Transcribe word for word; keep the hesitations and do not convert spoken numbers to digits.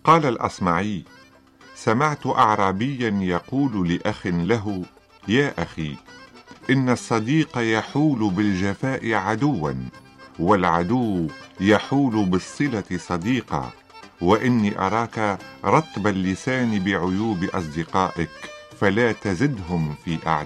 قال الأصمعي: سمعت أعرابيا يقول لأخ له: يا أخي، إن الصديق يحول بالجفاء عدوا، والعدو يحول بالصلة صديقا، وإني أراك رطب اللسان بعيوب أصدقائك، فلا تزدهم في أعدائك.